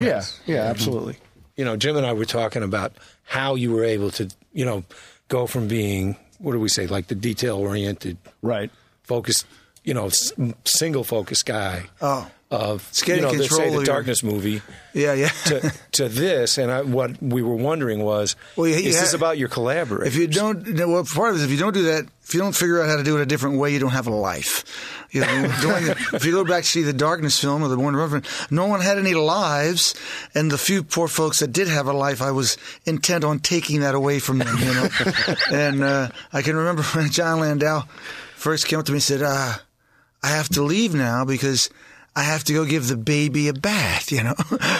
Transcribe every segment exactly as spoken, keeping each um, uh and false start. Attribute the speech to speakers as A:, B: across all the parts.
A: Yeah, yeah, absolutely.
B: You know, Jim and I were talking about how you were able to, you know, go from being, what do we say, like the detail-oriented,
A: right,
B: focused, you know, s- single-focused guy.
C: Oh.
B: Of,
C: It's getting
B: you know,
C: control
B: say
C: of
B: the
C: your-
B: Darkness movie.
C: Yeah, yeah.
B: to, to this, and I, what we were wondering was,
C: Well, you- you
B: is this
C: ha-
B: about your collaborators?
C: If you don't, well, part of it is if you don't do that, if you don't figure out how to do it a different way, you don't have a life. You know, doing it, if you go back to see the Darkness film or the Born to Run, no one had any lives, and the few poor folks that did have a life, I was intent on taking that away from them. You know, and uh, I can remember when John Landau first came up to me and said, uh, "I have to leave now because I have to go give the baby a bath," you know.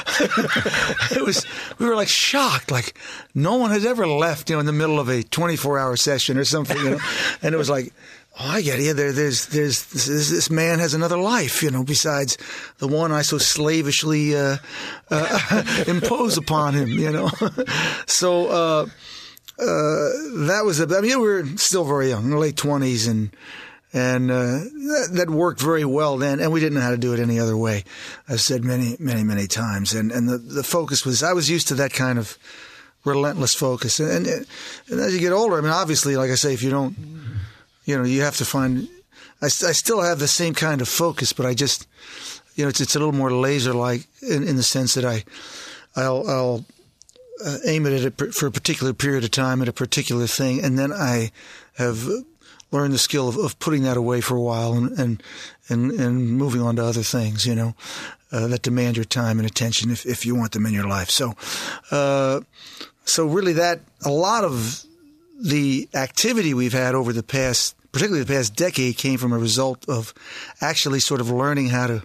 C: It was, we were like shocked, like no one had ever left, you know, in the middle of a twenty-four hour session or something, you know. And it was like, oh, I get it. There, there's, there's, this, this man has another life, you know, besides the one I so slavishly uh, uh, impose upon him, you know. So uh, uh, that was, a, I mean, we were still very young, in the late twenties, and And uh, that, that worked very well then, and we didn't know how to do it any other way. I've said many, many, many times. And, and the, the focus was, I was used to that kind of relentless focus. And, and, and as you get older, I mean, obviously, like I say, if you don't, you know, you have to find, I, I still have the same kind of focus, but I just, you know, it's, it's a little more laser-like in, in the sense that I, I'll, I'll uh, aim at it for a particular period of time at a particular thing, and then I have learn the skill of, of putting that away for a while and, and, and, and moving on to other things, you know, uh, that demand your time and attention if, if you want them in your life. So, uh, so really that, a lot of the activity we've had over the past, particularly the past decade, came from a result of actually sort of learning how to,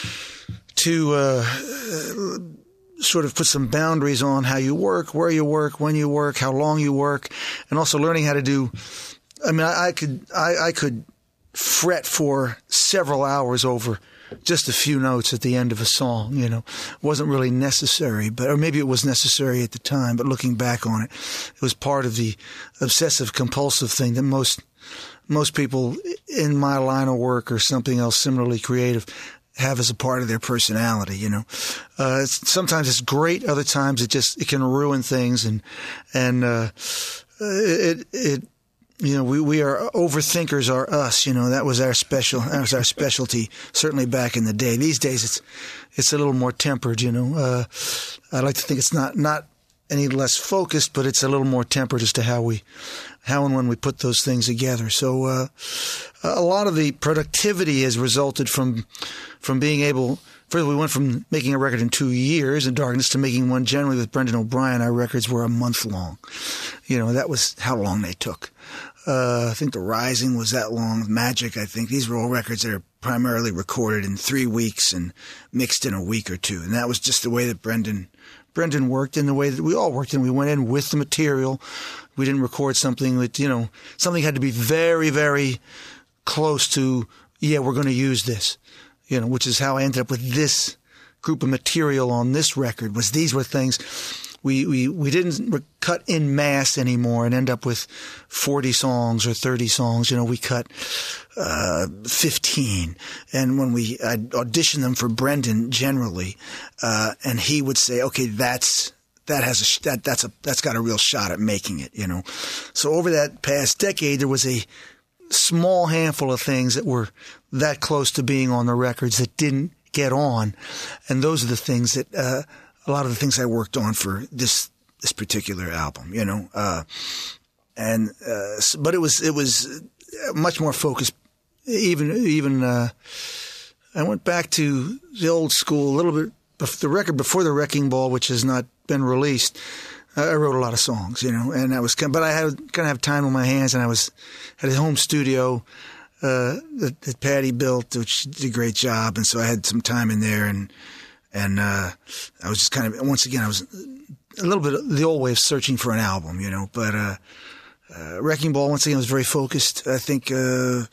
C: to, uh, sort of put some boundaries on how you work, where you work, when you work, how long you work, and also learning how to do, I mean, I, I could I, I could fret for several hours over just a few notes at the end of a song. You know, it wasn't really necessary, but or maybe it was necessary at the time. But looking back on it, it was part of the obsessive compulsive thing that most most people in my line of work or something else similarly creative have as a part of their personality. You know, uh, it's, sometimes it's great, other times it just it can ruin things, and and uh, it it. You know, we, we are overthinkers are us, you know, that was our special, that was our specialty, certainly back in the day. These days it's, it's a little more tempered, you know, uh, I like to think it's not, not any less focused, but it's a little more tempered as to how we, how and when we put those things together. So, uh, a lot of the productivity has resulted from, from being able, first we went from making a record in two years in Darkness to making one generally with Brendan O'Brien. Our records were a month long. You know, that was how long they took. Uh, I think The Rising was that long. Magic, I think. These were all records that are primarily recorded in three weeks and mixed in a week or two. And that was just the way that Brendan, Brendan worked and the way that we all worked. And we went in with the material. We didn't record something that, you know, something had to be very, very close to, yeah, we're going to use this, you know, which is how I ended up with this group of material on this record. Was these were things we, we, we didn't cut in mass anymore and end up with forty songs or thirty songs. You know, we cut, uh, fifteen. And when we, I'd audition them for Brendan generally, uh, and he would say, okay, that's, that has a, that, that's a, that's got a real shot at making it, you know. So over that past decade, there was a small handful of things that were that close to being on the records that didn't get on. And those are the things that, uh, a lot of the things I worked on for this, this particular album, you know, uh, and, uh, but it was, it was much more focused. Even, even, uh, I went back to the old school a little bit, the record before the Wrecking Ball, which has not been released. I wrote a lot of songs, you know, and I was, but I had kind of have time on my hands, and I was at a home studio, uh, that, that Patty built, which did a great job. And so I had some time in there, and, and, uh, I was just kind of, once again, I was a little bit the old way of searching for an album, you know, but, uh, uh, Wrecking Ball, once again, was very focused. I think, uh,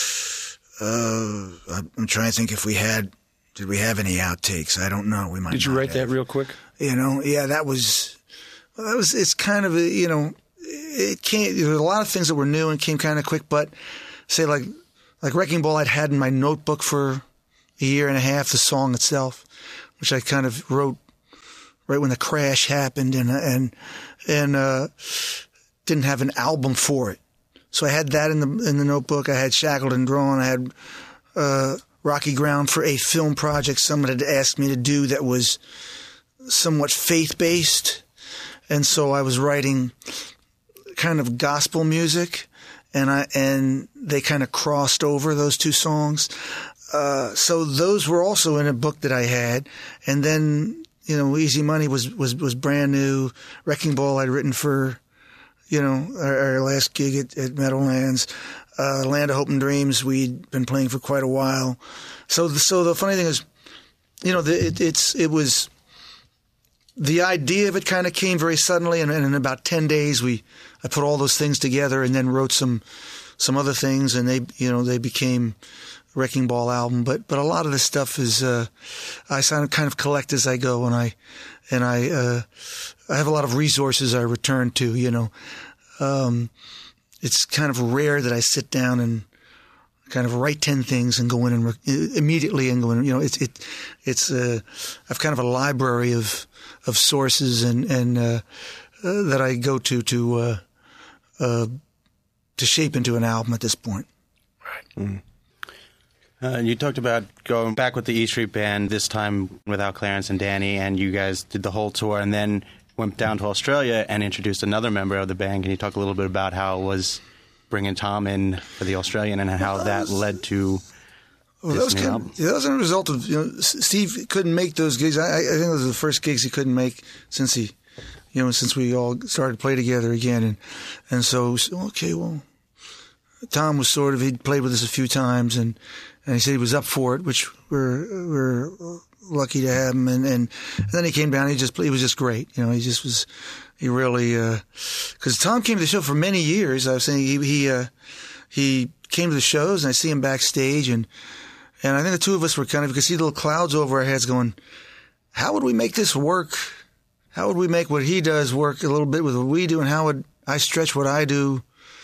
C: uh, I'm trying to think if we had, did we have any outtakes? I don't know. We might.
B: Did you write
C: have.
B: that real quick?
C: You know, yeah, that was, well, that was, it's kind of a, you know, it came, there were a lot of things that were new and came kind of quick, but say like, like Wrecking Ball I'd had in my notebook for a year and a half, the song itself, which I kind of wrote right when the crash happened, and and and uh, didn't have an album for it. So I had that in the in the notebook. I had Shackled and Drawn. I had uh, Rocky Ground for a film project someone had asked me to do that was somewhat faith-based. And so I was writing kind of gospel music, and I and they kind of crossed over those two songs. Uh, so those were also in a book that I had. And then, you know, Easy Money was, was, was brand new. Wrecking Ball I'd written for, you know, our, our last gig at, at Meadowlands. Uh, Land of Hope and Dreams we'd been playing for quite a while. So the, so the funny thing is, you know, the, it, it's it was the idea of it kind of came very suddenly, and, and in about ten days we I put all those things together and then wrote some some other things, and they you know they became Wrecking Ball album. But but a lot of this stuff is uh, I kind of collect as I go, and I and I uh, I have a lot of resources I return to. You know, um, it's kind of rare that I sit down and kind of write ten things and go in and re- immediately and go in. You know, it's it it's uh, I've kind of a library of of sources and and uh, uh, that I go to to uh, uh, to shape into an album at this point.
A: Right. Mm. Uh, you talked about going back with the E Street Band, this time without Clarence and Danny, and you guys did the whole tour and then went down to Australia and introduced another member of the band. Can you talk a little bit about how it was bringing Tom in for the Australian and how well, that, was, that led to
C: well,
A: this
C: that was
A: new
C: kind
A: album?
C: Of, yeah, that was a result of, you know, Steve couldn't make those gigs. I, I think those were the first gigs he couldn't make since he, you know, since we all started to play together again. And, and so, we said, okay, well, Tom was sort of, he'd played with us a few times, and, and he said he was up for it, which we're, we're lucky to have him. And, and, and then he came down, he just, he was just great. You know, he just was, he really, uh, cause Tom came to the show for many years. I was saying he, he, uh, he came to the shows, and I see him backstage, and, and I think the two of us were kind of, you could see little clouds over our heads going, how would we make this work? How would we make what he does work a little bit with what we do? And how would I stretch what I do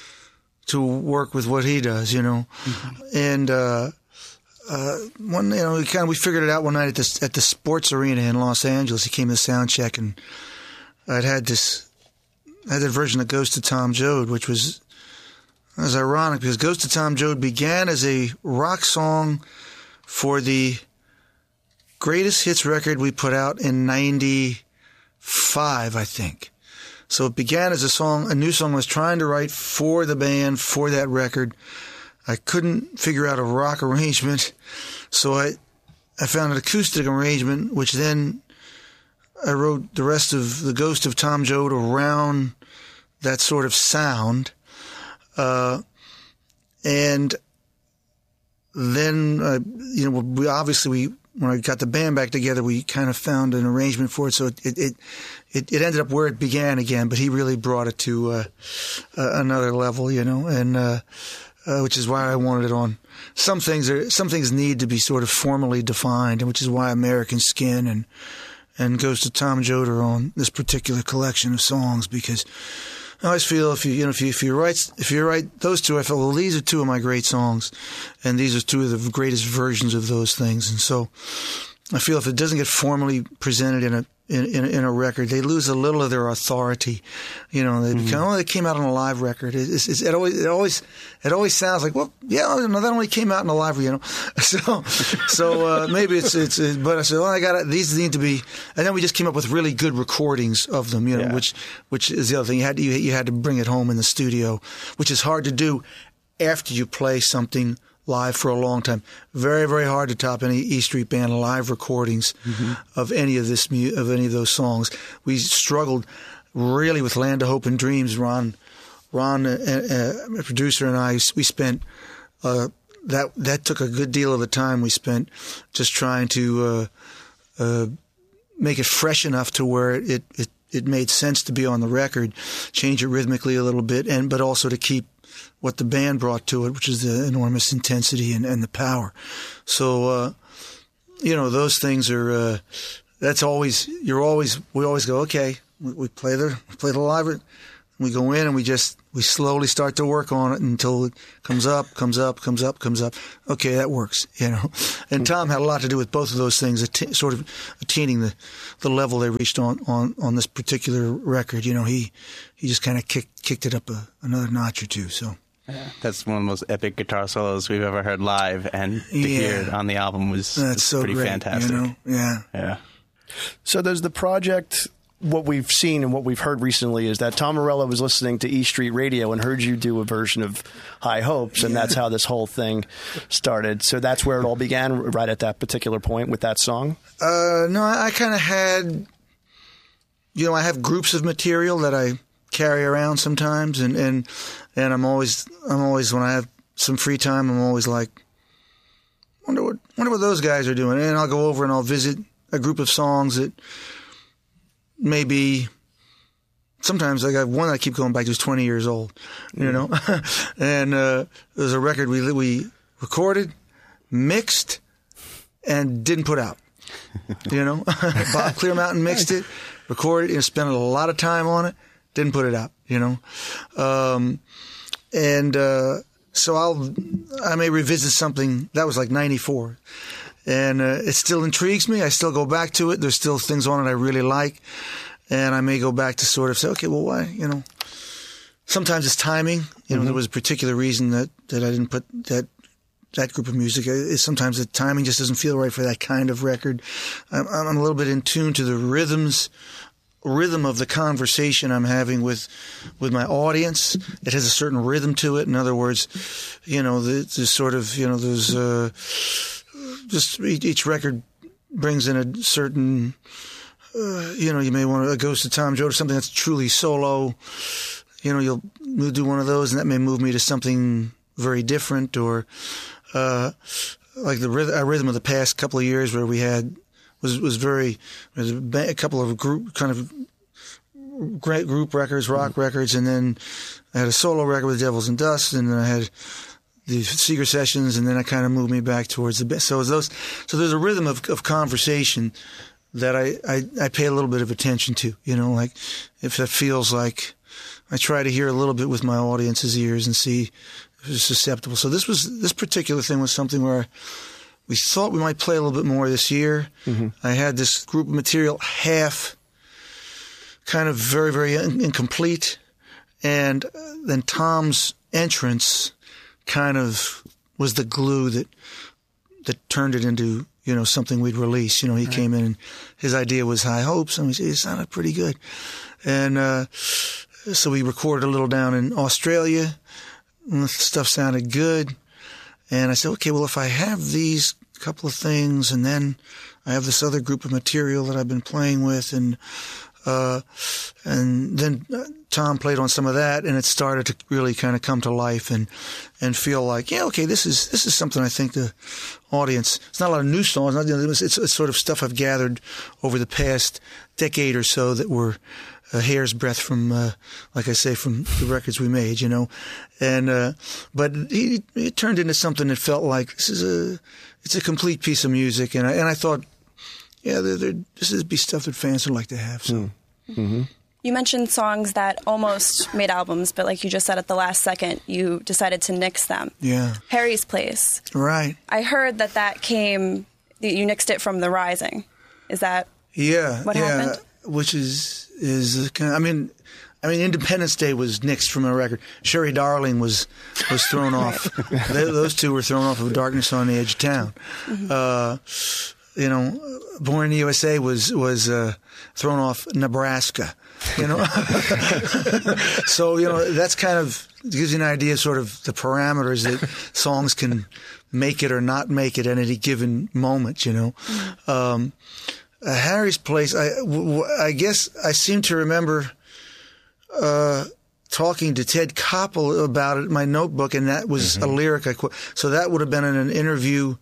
C: to work with what he does, you know? Mm-hmm. And, uh, uh, one, you know, we kind of, we figured it out one night at this, at the sports arena in Los Angeles. He came to sound check, and I'd had this, I had that version of Ghost of Tom Joad, which was, it was ironic because Ghost of Tom Joad began as a rock song for the greatest hits record we put out in ninety-five, I think. So it began as a song, a new song I was trying to write for the band, for that record. I couldn't figure out a rock arrangement, so I I found an acoustic arrangement, which then I wrote the rest of the Ghost of Tom Joad around that sort of sound. Uh, and then, uh, you know, we obviously, we, when I got the band back together, we kind of found an arrangement for it. So it, it, it, it ended up where it began again, but he really brought it to, uh, uh another level, you know, and, uh, uh, which is why I wanted it on. Some things are, some things need to be sort of formally defined, and which is why American Skin and, and Ghost of Tom Joad are on this particular collection of songs, because I always feel if you, you know, if you, if you write, if you write those two, I felt, well, these are two of my great songs, and these are two of the greatest versions of those things. And so I feel if it doesn't get formally presented in a, in, in, in a record, they lose a little of their authority. You know, they mm-hmm. become, oh, they came out on a live record. It, it's, it's, it always, it always, it always sounds like, well, yeah, no, that only came out in a live, you know. So, so, uh, maybe it's, it's, it, but I said, well, I got these need to be, and then we just came up with really good recordings of them, you know, yeah. which, which is the other thing. You had to, you, you had to bring it home in the studio, which is hard to do after you play something live for a long time. Very, very hard to top any E Street Band live recordings mm-hmm. of any of this of any of those songs. We struggled really with Land of Hope and Dreams. Ron, Ron, uh, uh, producer, and I, we spent uh, that that took a good deal of the time we spent just trying to uh, uh, make it fresh enough to where it, it it made sense to be on the record, change it rhythmically a little bit, and but also to keep what the band brought to it, which is the enormous intensity and, and the power. So, uh, you know, those things are, uh, that's always, you're always, we always go, okay, we, we play the, we play the live, we go in and we just, We slowly start to work on it until it comes up, comes up, comes up, comes up. Okay, that works, you know. And Tom had a lot to do with both of those things, att- sort of attaining the, the level they reached on, on, on this particular record. You know, he he just kind of kicked kicked it up a, another notch or two. So
A: yeah, that's one of the most epic guitar solos we've ever heard live, and to
C: yeah.
A: hear it on the album was,
C: that's
A: was
C: so
A: pretty
C: great,
A: fantastic.
C: You know? Yeah,
A: yeah.
D: So does the project, what we've seen and what we've heard recently is that Tom Morello was listening to E Street Radio and heard you do a version of High Hopes, and that's how this whole thing started. So that's where it all began, right at that particular point with that song?
C: Uh, no, I, I kind of had, you know, I have groups of material that I carry around sometimes, and, and, and I'm always, I'm always, when I have some free time, I'm always like, wonder what, wonder what those guys are doing. And I'll go over and I'll visit a group of songs that maybe sometimes I got one I keep going back to is twenty years old, you know, and uh, there's a record we we recorded, mixed, and didn't put out. You know, Bob Clearmountain mixed it, recorded, and spent a lot of time on it, didn't put it out. You know, um, and uh, so I'll I may revisit something that was like ninety-four. And uh, it still intrigues me. I still go back to it. There's still things on it I really like. And I may go back to sort of say, okay, well, why, you know, sometimes it's timing. You know, mm-hmm. there was a particular reason that, that I didn't put that that group of music. It's sometimes the timing just doesn't feel right for that kind of record. I'm, I'm a little bit in tune to the rhythms, rhythm of the conversation I'm having with with my audience. It has a certain rhythm to it. In other words, you know, the, the sort of, you know, there's uh, just each record brings in a certain, uh, you know, you may want to, it goes to Tom Joad or something that's truly solo. You know, you'll, you'll do one of those, and that may move me to something very different, or uh, like the rhythm, our rhythm of the past couple of years where we had was was very was a couple of group kind of great group records, rock mm-hmm. records, and then I had a solo record with Devils and Dust, and then I had the Seeger Sessions, and then I kind of moved me back towards the best. So those, so there's a rhythm of, of conversation that I, I, I pay a little bit of attention to. You know, like if that feels like I try to hear a little bit with my audience's ears and see if it's susceptible. So this was this particular thing was something where we thought we might play a little bit more this year. Mm-hmm. I had this group of material half kind of very, very in- incomplete. And then Tom's entrance kind of was the glue that that turned it into, you know, something we'd release. You know, he right. came in and his idea was High Hopes, and we said, it sounded pretty good. And uh, so we recorded a little down in Australia, and the stuff sounded good. And I said, okay, well, if I have these couple of things, and then I have this other group of material that I've been playing with, and uh, and then Tom played on some of that, and it started to really kind of come to life and and feel like, yeah, okay, this is this is something I think the audience. It's not a lot of new songs. Not, it's, it's, it's sort of stuff I've gathered over the past decade or so that were a hair's breadth from, uh, like I say, from the records we made, you know. And uh, but it, it turned into something that felt like this is a it's a complete piece of music, and I, and I thought, yeah, they're, they're, this would be stuff that fans would like to have. So.
D: Mm-hmm.
E: You mentioned songs that almost made albums, but like you just said at the last second, you decided to nix them.
C: Yeah. Harry's
E: Place.
C: Right.
E: I heard that that came, you nixed it from The Rising. Is that
C: yeah,
E: what
C: yeah,
E: happened?
C: Which is, is kind of, I mean, I mean, Independence Day was nixed from a record. Sherry Darling was was thrown off. They, those two were thrown off of Darkness on the Edge of Town. Mm-hmm. Uh, you know, Born in the U S A was was uh, thrown off Nebraska. You know, so you know that's kind of gives you an idea, of sort of the parameters that songs can make it or not make it at any given moment. You know, mm-hmm. um, uh, Harry's Place. I, w- I guess I seem to remember uh, talking to Ted Koppel about it in my notebook, and that was mm-hmm. a lyric I quote. So that would have been in an interview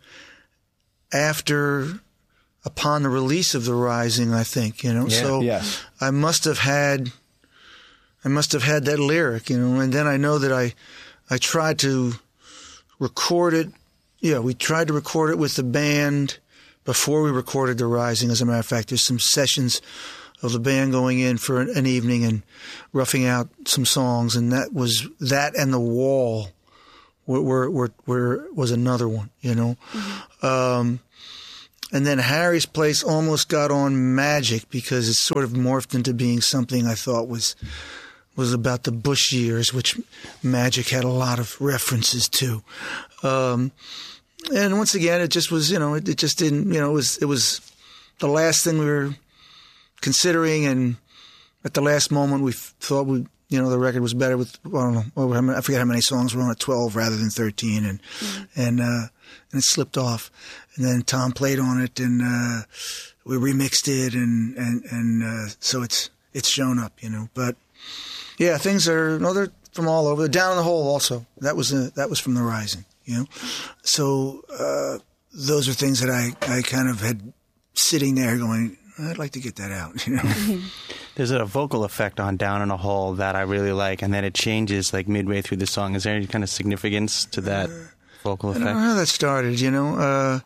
C: after. Upon the release of The Rising, I think, you know,
D: yeah,
C: so
D: yeah.
C: I must have had, I must have had that lyric, you know, and then I know that I, I tried to record it. Yeah, we tried to record it with the band before we recorded The Rising. As a matter of fact, there's some sessions of the band going in for an, an evening and roughing out some songs, and that was that and The Wall were were, were, were was another one, you know. Mm-hmm. Um, and then Harry's Place almost got on Magic because it sort of morphed into being something I thought was was about the Bush years, which Magic had a lot of references to. Um, and once again, it just was, you know, it, it just didn't, you know, it was it was the last thing we were considering, and at the last moment we thought we, you know, the record was better with, I don't know, I forget how many songs were on it, twelve rather than thirteen, and mm-hmm. and uh, and it slipped off. And then Tom played on it, and uh, we remixed it, and and and uh, so it's it's shown up, you know. But yeah, things are no, they're from all over. Down in the Hole also, that was a, that was from The Rising, you know. So uh, those are things that I I kind of had sitting there going, I'd like to get that out, you know.
A: There's a vocal effect on Down in a Hole that I really like, and then it changes like midway through the song. Is there any kind of significance to that uh, vocal effect?
C: I don't know how that started, you know. Uh,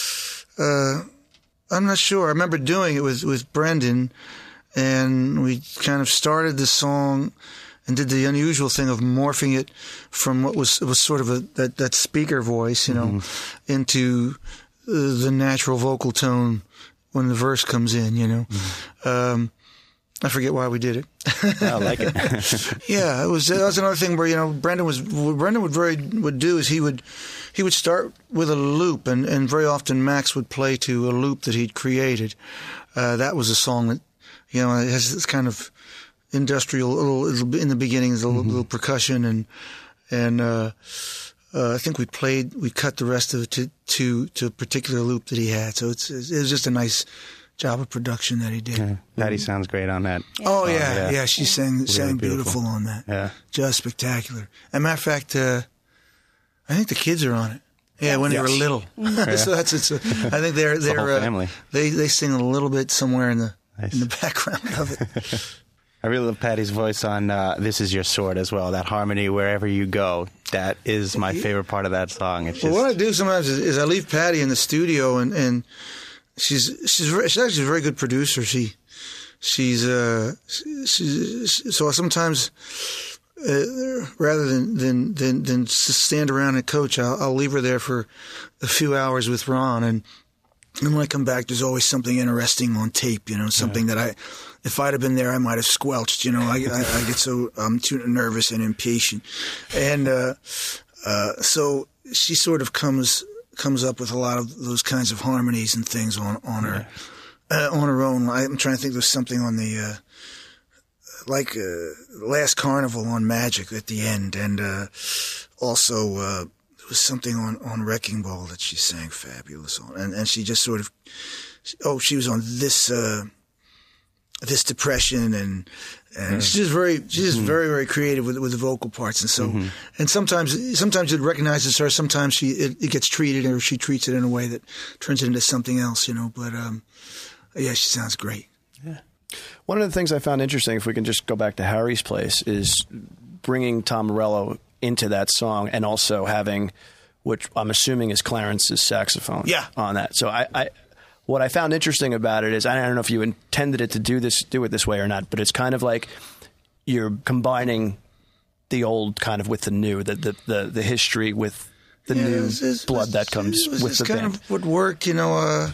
C: uh, I'm not sure. I remember doing it with, with Brendan, and we kind of started the song and did the unusual thing of morphing it from what was, it was sort of a, that, that speaker voice, you know, mm-hmm. into uh, the natural vocal tone when the verse comes in, you know. Mm-hmm. Um, I forget why we did it.
A: I like it.
C: Yeah, it was. That was another thing where, you know, Brendan was. What Brendan would very would do is he would he would start with a loop, and, and very often Max would play to a loop that he'd created. Uh, that was a song that, you know, it has this kind of industrial little in the beginning, there's a little, mm-hmm. little percussion, and and uh, uh, I think we played we cut the rest of it to to to a particular loop that he had. So it's it was just a nice job of production that he did.
A: Yeah. Patty sounds great on that.
C: Yeah. Oh, yeah, oh, yeah. Yeah, she sang, really sang beautiful. beautiful on that.
A: Yeah.
C: Just spectacular. As a matter of fact, uh, I think the kids are on it. Yeah, when yes. they were little. Yeah. So that's it's. A, I think they're they're
A: the whole family.
C: Uh, they they sing a little bit somewhere in the nice. in the background of it.
A: I really love Patty's voice on uh, "This Is Your Sword" as well. That harmony, wherever you go, that is my favorite part of that song. It's just...
C: Well, what I do sometimes is, is I leave Patty in the studio, and, and she's she's very, she's actually a very good producer. She she's uh she's so sometimes. Uh, rather than, than than than stand around and coach, I'll, I'll leave her there for a few hours with Ron, and, and when I come back, there's always something interesting on tape. You know, something yeah. that I, if I'd have been there, I might have squelched. You know, I, I, I get so I'm too nervous and impatient, and uh, uh, so she sort of comes comes up with a lot of those kinds of harmonies and things on on her yeah. uh, on her own. I'm trying to think. There's something on the. Uh, like uh, Last Carnival on Magic at the end, and uh, also uh, there was something on, on Wrecking Ball that she sang fabulous on, and and she just sort of oh she was on this uh, this Depression, and and mm. she's just very she's just mm-hmm. very very creative with with the vocal parts, and so mm-hmm. and sometimes sometimes it recognizes her, sometimes she it, it gets treated or she treats it in a way that turns it into something else, you know. But um, yeah, she sounds great.
D: Yeah. One of the things I found interesting, if we can just go back to Harry's Place, is bringing Tom Morello into that song and also having, which I'm assuming is Clarence's saxophone
C: yeah.
D: on that. So I, I, what I found interesting about it is, I don't know if you intended it to do this, do it this way or not, but it's kind of like you're combining the old kind of with the new, the the the, the history with the yeah, new it's, it's, blood that comes
C: it's,
D: with
C: it's
D: the
C: kind
D: band.
C: Of would work, you know. Uh,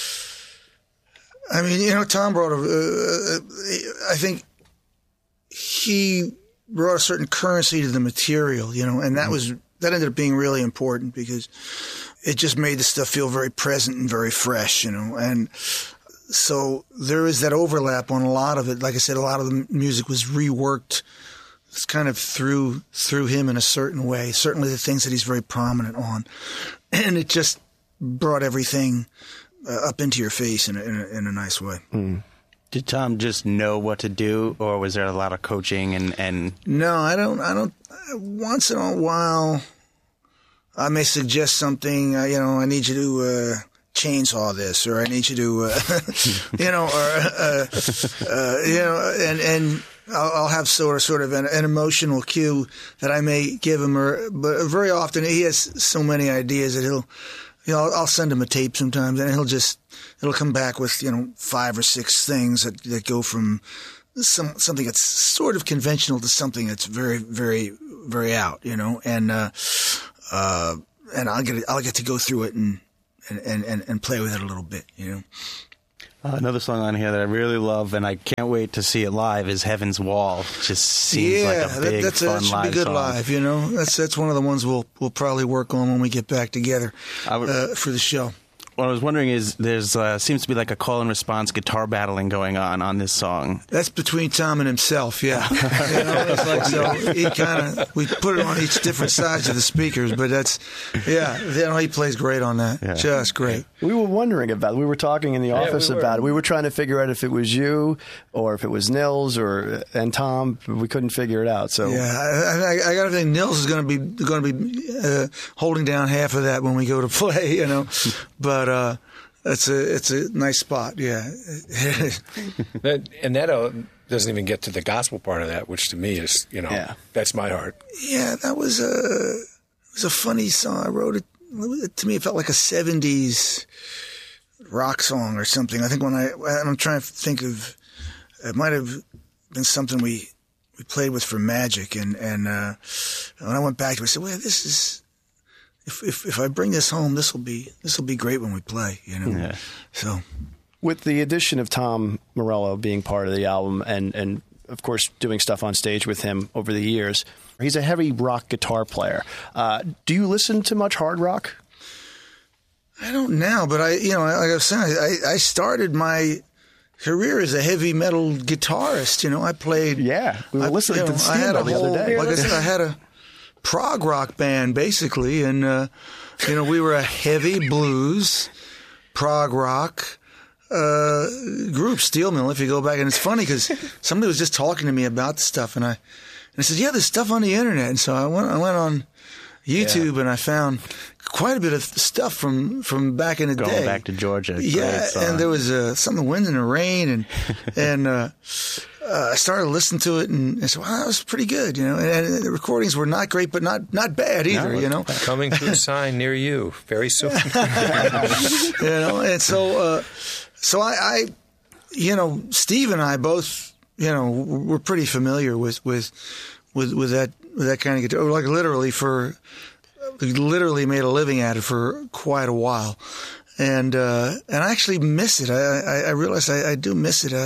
C: I mean, you know, Tom brought a, uh, I think he brought a certain currency to the material, you know, and that was, that ended up being really important because it just made the stuff feel very present and very fresh, you know, and so there is that overlap on a lot of it. Like I said, a lot of the music was reworked. It's kind of through, through him in a certain way, certainly the things that he's very prominent on. And it just brought everything Uh, up into your face in a, in a, in a nice way.
A: Mm. Did Tom just know what to do, or was there a lot of coaching and, and...
C: No, I don't, I don't, once in a while, I may suggest something, uh, you know, I need you to uh, chainsaw this, or I need you to, uh, you know, or, uh, uh, you know, and, and I'll, I'll have sort of, sort of an, an emotional cue that I may give him, or, but very often he has so many ideas that he'll, you know, I'll, I'll send him a tape sometimes, and he'll just it'll come back with you know five or six things that, that go from some something that's sort of conventional to something that's very, very, very out, you know, and uh, uh, and I'll get I'll get to go through it and and, and, and play with it a little bit, you know.
A: Uh, another song on here that I really love, and I can't wait to see it live, is Heaven's Wall. Just seems
C: yeah,
A: like a big,
C: that, that's,
A: fun
C: that should
A: live
C: be good
A: song.
C: live, you know. That's that's one of the ones we'll we'll probably work on when we get back together
A: I would-
C: uh, for the show.
A: What I was wondering is, there's uh, seems to be like a call and response guitar battling going on on this song.
C: That's between Tom and himself, yeah. You know, it's like, so he kind of, we put it on each different sides of the speakers, but that's, yeah, you know, he plays great on that.
A: Yeah.
C: Just great.
D: We were wondering about it. We were talking in the office
B: we were.
D: about it. We were trying to figure out if it was you or if it was Nils or and Tom. We couldn't figure it out. So
C: Yeah, I, I, I got to think Nils is going to be going to be uh, holding down half of that when we go to play, you know. But uh, it's a it's a nice spot, yeah.
B: That, and that uh, doesn't even get to the gospel part of that, which to me is, you know,
D: Yeah.
B: that's my heart.
C: Yeah, that was a it was a funny song. I wrote it. To me, it felt like a seventies rock song or something. I think when I and I'm trying to think of, it might have been something we we played with for Magic, and and uh, when I went back to it, I said, well, this is if if if I bring this home, this will be this will be great when we play, you know.
A: Yeah.
C: So
D: with the addition of Tom Morello being part of the album and, and of course, doing stuff on stage with him over the years, he's a heavy rock guitar player. Uh, do you listen to much hard rock?
C: I don't now, but I, you know, like I was saying, I, I started my career as a heavy metal guitarist. You know, I played.
D: Yeah, we were
C: I,
D: listening
C: you
D: to
C: know,
D: the
C: I had a
D: Steamboat the
C: whole,
D: other day.
C: like I said, I had a prog rock band basically, and uh, you know, we were a heavy blues, prog rock uh, group, Steel Mill. If you go back, and it's funny because somebody was just talking to me about the stuff, and I, and I said, yeah, there's stuff on the internet, and so I went, I went on YouTube and I found quite a bit of stuff from, from back in the
A: Going
C: day.
A: back to Georgia.
C: Yeah,
A: great song.
C: and there was uh, something, Wind and the Rain, and and uh, uh, I started listening to it, and I said, "Wow, that was pretty good," you know. And, and the recordings were not great, but not not bad either,
A: No,
C: you know.
B: Coming to a sign near you very soon.
C: You know, and so uh, so I, I, you know, Steve and I both, you know, we're pretty familiar with with with, with that with that kind of guitar, like literally for. We literally made a living at it for quite a while, and uh, and I actually miss it. I I, I realized I, I do miss it. I,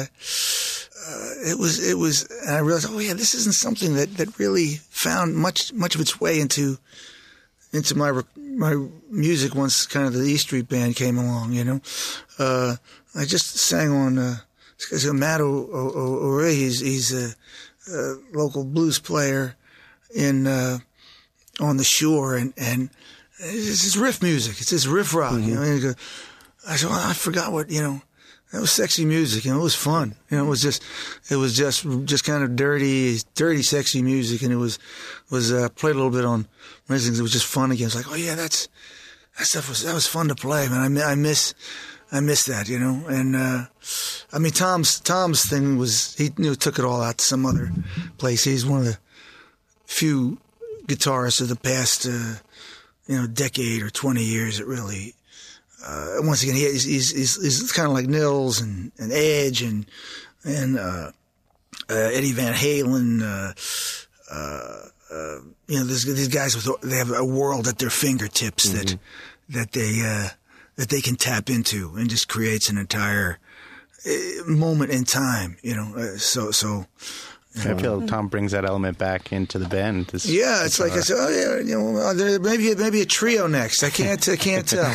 C: uh, it was it was, and I realized, oh yeah, this isn't something that, that really found much much of its way into into my my music once kind of the E Street Band came along. You know, uh, I just sang on uh, Matt O'Reilly. He's he's a, a local blues player in. Uh, on the shore, and, and it's just riff music. It's just riff rock, mm-hmm. you know. And you go, I said, well, I forgot what, you know, that was sexy music, and it was fun. You know, it was just, it was just, just kind of dirty, dirty, sexy music, and it was, was uh, played a little bit on one of things. It was just fun again. It's like, oh yeah, that's that stuff was that was fun to play, man. I, I miss, I miss that, you know. And uh, I mean, Tom's Tom's thing was he you know, took it all out to some other place. He's one of the few guitarists of the past, uh, you know, decade or twenty years. It really, uh, once again, he, he's, he's, he's, he's kind of like Nils and, and Edge and, and, uh, uh, Eddie Van Halen, uh, uh, uh, you know, there's these guys with, they have a world at their fingertips mm-hmm. that, that they, uh, that they can tap into and just creates an entire uh, moment in time, you know, uh, so, so,
A: I feel Tom brings that element back into the band. This
C: yeah, it's like I said, oh yeah, you know, there, maybe maybe a trio next. I can't I can't tell.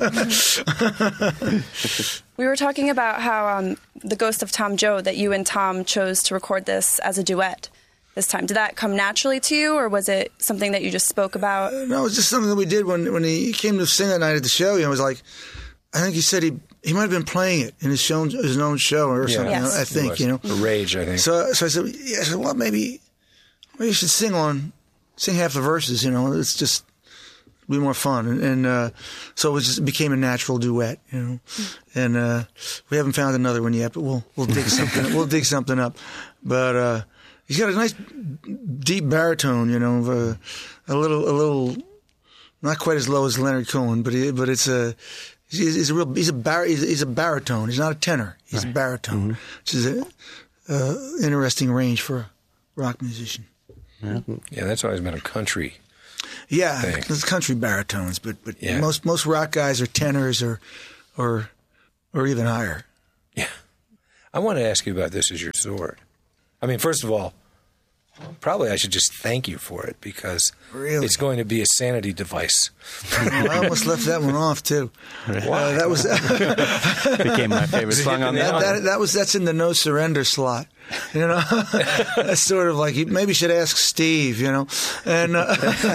E: We were talking about how um, the Ghost of Tom Joad, that you and Tom chose to record this as a duet this time. Did that come naturally to you, or was it something that you just spoke about?
C: Uh, no, it was just something that we did when when he came to sing that night at the show. You know, it was like, I think he said he. He might have been playing it in his, show, his own show or
B: yeah.
C: something.
E: Yes.
C: I think, you know,
B: Rage. I think.
C: So, so I said, yeah, I said, well, maybe, maybe you should sing on, sing half the verses. You know, it's just be more fun. And, and uh, so it just became a natural duet. You know, and uh, we haven't found another one yet, but we'll we'll dig something. We'll dig something up. But uh, he's got a nice deep baritone. You know, uh, a little a little not quite as low as Leonard Cohen, but he, but it's a he's, he's a real he's a bar, he's, he's a baritone. He's not a tenor. He's right. a baritone, mm-hmm. which is a uh, interesting range for a rock musician.
B: Yeah, yeah that's always been a country.
C: Yeah,
B: thing.
C: It's country baritones, but but
B: yeah.
C: most most rock guys are tenors or or or even higher.
B: Yeah, I want to ask you about This Is Your Sword. I mean, first of all, probably I should just thank you for it because
C: really?
B: It's going to be a sanity device.
C: I almost left that one off too.
B: Why?
C: Uh, that was
A: became my favorite song on the
C: that,
A: album.
C: that, that was that's in the No Surrender slot. You know, that's sort of like you maybe should ask Steve. You know, and uh,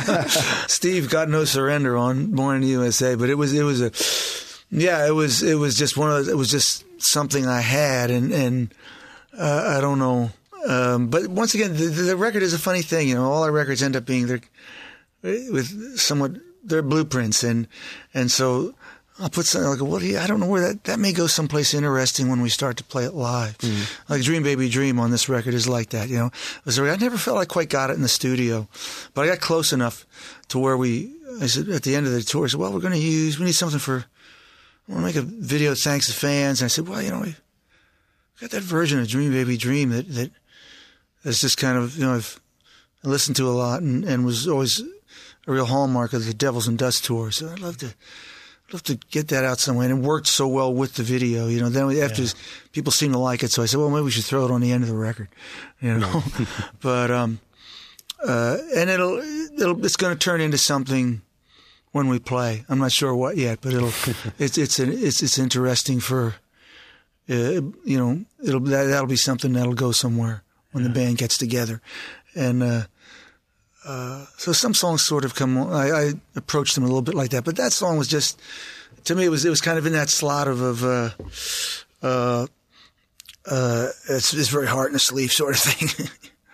C: Steve got No Surrender on Born in the U S A, but it was it was a yeah it was it was just one of those, it was just something I had and and uh, I don't know. Um, but once again, the, the record is a funny thing. You know, all our records end up being their with somewhat their blueprints, and and so I'll put something like, "What do you?" I don't know where that that may go someplace interesting when we start to play it live. Mm. Like "Dream Baby Dream" on this record is like that. You know, it was, I never felt I quite got it in the studio, but I got close enough to where we. I said at the end of the tour, I said, "Well, we're going to use. We need something for. I want to make a video thanks to fans." And I said, "Well, you know, we got that version of "Dream Baby Dream" that that." It's just kind of, you know, I've listened to a lot and, and was always a real hallmark of the Devils and Dust tour. So I'd love to, I'd love to get that out somewhere. And it worked so well with the video, you know. Then after yeah. people seemed to like it, so I said, well, maybe we should throw it on the end of the record, you know. but um, uh, and it'll it'll it's going to turn into something when we play. I'm not sure what yet, but it'll it's it's an, it's it's interesting for, uh, you know, it'll that, that'll be something that'll go somewhere when yeah. the band gets together. And uh, uh, so some songs sort of come, I, I approached them a little bit like that. But that song was just, to me, it was it was kind of in that slot of, of uh, uh, uh, it's, it's very heart in the sleeve sort of thing.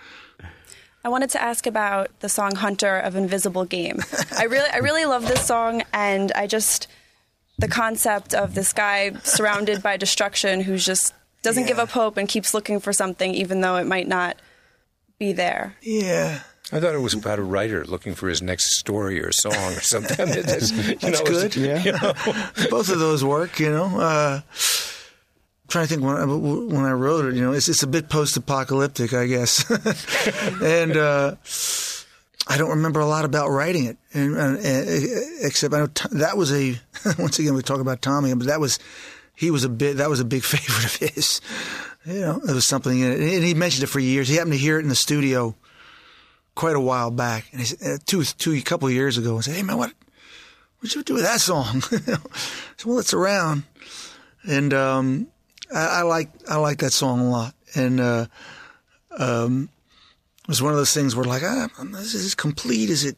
E: I wanted to ask about the song Hunter of Invisible Game. I really, I really love this song, and I just, the concept of this guy surrounded by destruction who's just doesn't yeah. give up hope and keeps looking for something even though it might not be there.
C: Yeah.
B: I thought it was about a writer looking for his next story or song or something. That's, you
C: That's
B: know,
C: good.
B: Yeah. You know.
C: Both of those work, you know. Uh, I'm trying to think when I, when I wrote it, you know, it's, it's a bit post-apocalyptic, I guess. and uh, I don't remember a lot about writing it, and, and, and, except I know t- that was a, once again, we talk about Tommy, but that was, He was a bit. That was a big favorite of his. You know, there was something in it, and he mentioned it for years. He happened to hear it in the studio quite a while back, and he said, uh, two, two, a couple of years ago, and said, "Hey man, what, what'd you do with that song?" I said, "Well, it's around," and um, I, I like I like that song a lot, and uh, um, it was one of those things where like, ah, is this complete? Is it?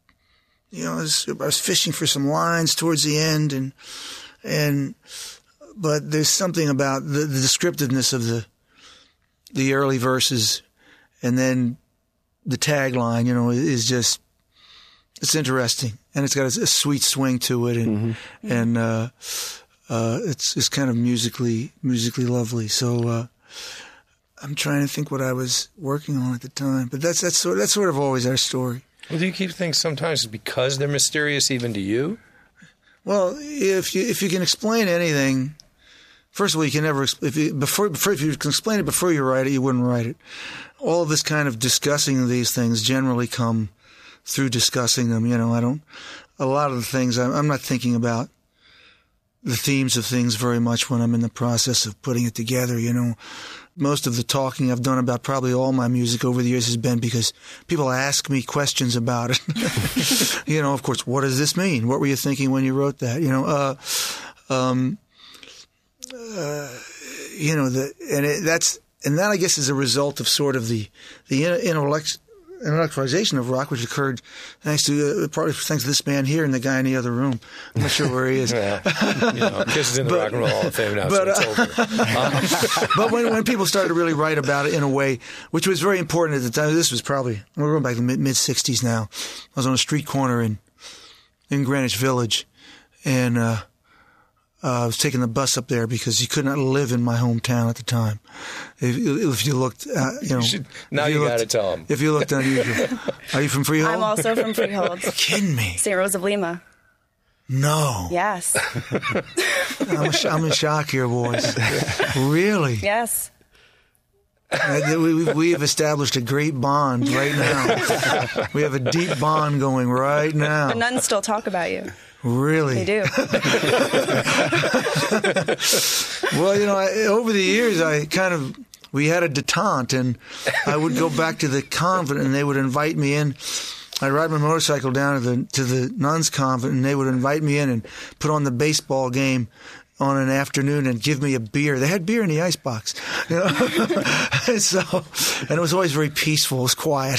C: You know, I was, I was fishing for some lines towards the end, and and. But there's something about the, the descriptiveness of the the early verses, and then the tagline, you know, is just it's interesting, and it's got a, a sweet swing to it, and mm-hmm. and uh, uh, it's it's kind of musically musically lovely. So uh, I'm trying to think what I was working on at the time, but that's that's sort that's sort of always our story.
B: Well, do you keep things sometimes because they're mysterious even to you?
C: Well, if you if you can explain anything. First of all, you can never if you before, before if you can explain it before you write it, you wouldn't write it. All of this kind of discussing these things generally come through discussing them. You know, I don't. A lot of the things I'm, I'm not thinking about the themes of things very much when I'm in the process of putting it together. You know, most of the talking I've done about probably all my music over the years has been because people ask me questions about it. You know, of course, what does this mean? What were you thinking when you wrote that? You know, uh, um. Uh, you know, the, and it, that's, and that I guess is a result of sort of the, the intellect, intellectualization of rock, which occurred thanks to, uh, partly thanks to this man here and the guy in the other room. I'm not sure where he is.
B: Well, you know, Kiss is in the but, Rock and Roll Hall of Fame now, but, so it's uh, over.
C: But when, when people started to really write about it in a way, which was very important at the time, this was probably, we're going back to the mid, mid sixties now. I was on a street corner in, in Greenwich Village, and, uh, Uh, I was taking the bus up there because you could not live in my hometown at the time. If, if you looked, uh, you know.
B: You should, now you,
C: you
B: got to tell them.
C: If you looked unusual. Are you from Freehold?
E: I'm also from Freehold.
C: You're kidding me.
E: Saint Rose of Lima.
C: No.
E: Yes.
C: I'm, a, I'm in shock here, boys. Really?
E: Yes.
C: Uh, we, we have established a great bond right now. We have a deep bond going right now.
E: The nuns still talk about you.
C: Really?
E: They do.
C: Well, you know, I, over the years, I kind of, we had a detente, and I would go back to the convent, and they would invite me in. I'd ride my motorcycle down to the to the nuns' convent, and they would invite me in and put on the baseball game on an afternoon and give me a beer. They had beer in the icebox. You know? and so, and it was always very peaceful. It was quiet.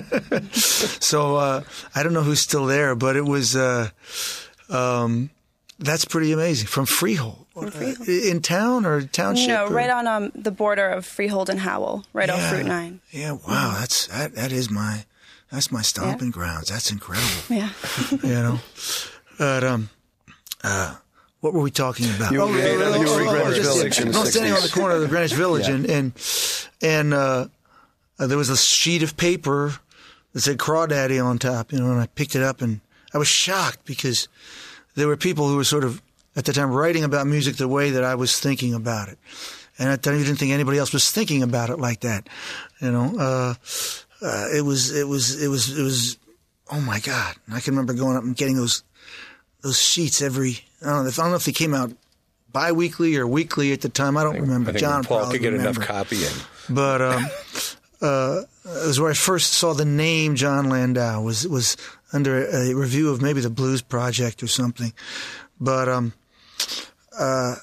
C: so uh, I don't know who's still there, but it was, uh, um, that's pretty amazing. From Freehold.
E: From Freehold.
C: Uh, in town or township?
E: No,
C: or?
E: right on um, the border of Freehold and Howell, right
C: yeah.
E: off Route nine.
C: Yeah, wow. That's, that, that is my, that's my stomping yeah. grounds. That's incredible.
E: Yeah.
C: you know? But, um, uh, what were we talking about?
D: You were,
C: oh,
D: you
C: yeah,
D: were
C: oh,
D: Greenwich
C: oh,
D: Village in the
C: no, standing on the corner of the Greenwich Village,
D: yeah.
C: and and, and uh, uh, there was a sheet of paper that said "Crawdaddy" on top, you know, and I picked it up, and I was shocked because there were people who were sort of at the time writing about music the way that I was thinking about it, and I didn't think anybody else was thinking about it like that, you know. Uh, uh, it was it was it was it was oh my God! I can remember going up and getting those those sheets every. I don't know. If, I don't know if they came out bi-weekly or weekly at the time. I don't remember.
B: I think
C: John
B: Paul
C: probably
B: could get
C: remember.
B: enough copying.
C: But um, uh, it was where I first saw the name John Landau. Was was under a review of maybe the Blues Project or something. But um, uh,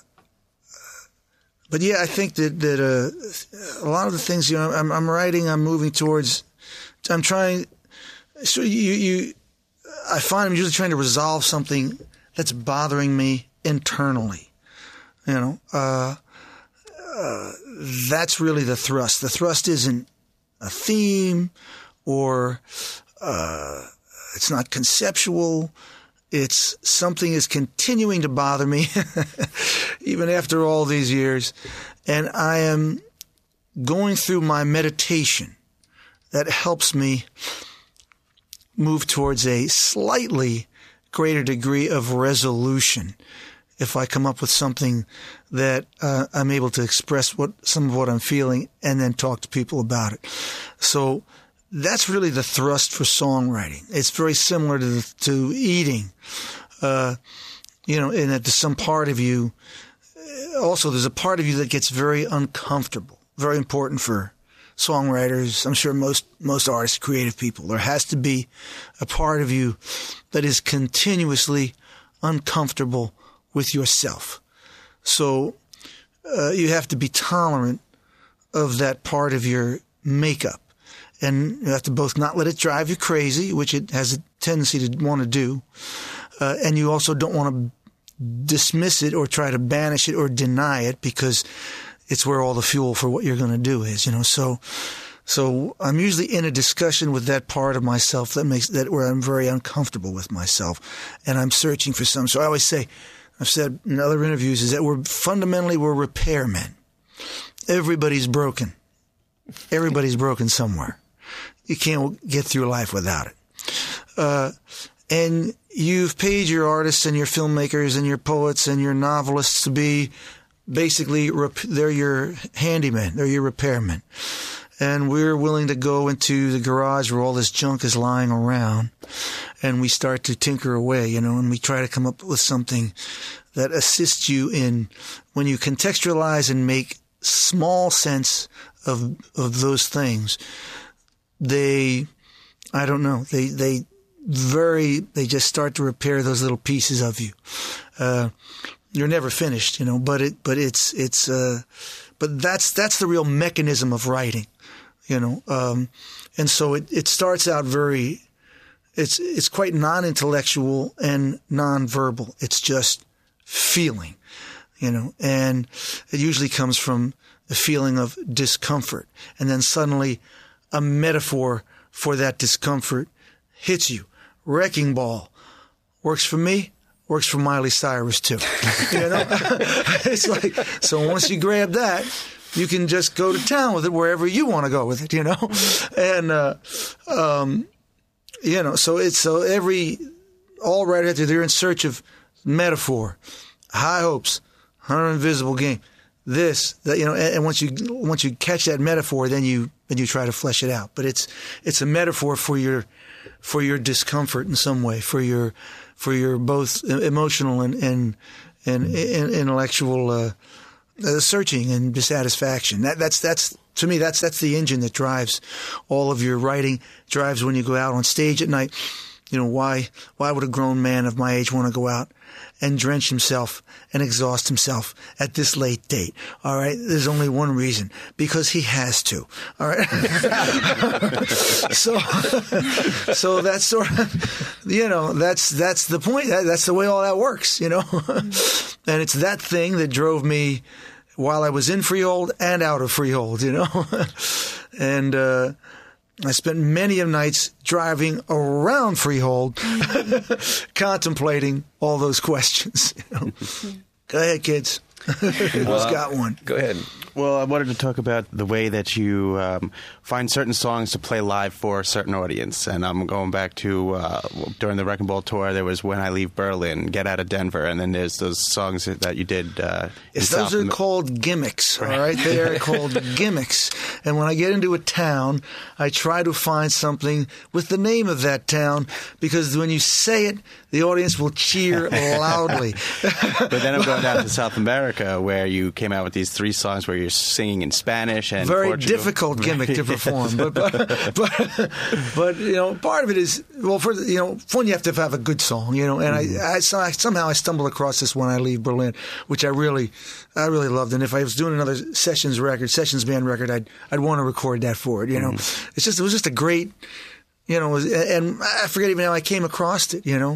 C: but yeah, I think that that uh, a lot of the things, you know, I'm, I'm writing, I'm moving towards. I'm trying. So you you, I find I'm usually trying to resolve something that's bothering me internally. You know, uh, uh, that's really the thrust. The thrust isn't a theme or uh, it's not conceptual. It's something is continuing to bother me even after all these years. And I am going through my meditation that helps me move towards a slightly greater degree of resolution if I come up with something that uh, I'm able to express what some of what I'm feeling and then talk to people about it. So that's really the thrust for songwriting. It's very similar to the, to eating, uh, you know, in that there's some part of you. Also, there's a part of you that gets very uncomfortable. Very important for songwriters. I'm sure most most artists, creative people. There has to be a part of you that is continuously uncomfortable with yourself. So uh, you have to be tolerant of that part of your makeup. And you have to both not let it drive you crazy, which it has a tendency to want to do, uh, and you also don't want to dismiss it or try to banish it or deny it because it's where all the fuel for what you're going to do is, you know. So, so I'm usually in a discussion with that part of myself that makes that where I'm very uncomfortable with myself, and I'm searching for some. So I always say, I've said in other interviews, is that we're fundamentally we're repairmen. Everybody's broken. Everybody's broken somewhere. You can't get through life without it. Uh, and you've paid your artists and your filmmakers and your poets and your novelists to be basically, rep- they're your handymen. They're your repairmen. And we're willing to go into the garage where all this junk is lying around and we start to tinker away, you know, and we try to come up with something that assists you in when you contextualize and make small sense of of those things. They, I don't know, they, they very, they just start to repair those little pieces of you. Uh, you're never finished, you know, but it, but it's, it's, uh, but that's, that's the real mechanism of writing, you know. Um, and so it, it starts out very, it's, it's quite non-intellectual and non-verbal. It's just feeling, you know, and it usually comes from a feeling of discomfort. And then suddenly a metaphor for that discomfort hits you. Wrecking Ball works for me, works for Miley Cyrus too. You know, it's like, so once you grab that, you can just go to town with it wherever you want to go with it, you know, and uh, um, you know, so it's so every all right after they're in search of metaphor, high hopes, Hunter Invisible Game. This, that, you know, and, and once you once you catch that metaphor, then you then you try to flesh it out. But it's it's a metaphor for your for your discomfort in some way, for your for your both emotional and and and, and intellectual uh, uh, searching and dissatisfaction. That that's that's to me that's that's the engine that drives all of your writing. Drives when you go out on stage at night. You know, why why would a grown man of my age want to go out and drench himself and exhaust himself at this late date? All right. There's only one reason, because he has to. All right. so, so that's sort of, you know, that's, that's the point. That, that's the way all that works, you know, and it's that thing that drove me while I was in Freehold and out of Freehold, you know, and, uh, I spent many of nights driving around Freehold, contemplating all those questions. You know? Go ahead, kids. Who's got one?
B: Go ahead.
A: Well, I wanted to talk about the way that you um, find certain songs to play live for a certain audience. And I'm going back to uh, during the Wrecking Ball tour, there was When I Leave Berlin, Get Out of Denver, and then there's those songs that you did. Uh,
C: yes, those
A: South
C: are
A: Am-
C: called gimmicks, all right? They are called gimmicks. And when I get into a town, I try to find something with the name of that town, because when you say it, the audience will cheer loudly.
A: But then I'm going down to South America, where you came out with these three songs where you're singing in Spanish and
C: very
A: Portugal.
C: difficult gimmick to perform, but, but but but you know, part of it is, well, for you know, one, you have to have a good song, you know, and mm-hmm. I, I somehow I stumbled across this When I Leave Berlin, which I really I really loved, and if I was doing another sessions record, sessions band record, I'd I'd want to record that for it, you know. Mm-hmm. It's just it was just a great. You know, and I forget even how I came across it, you know,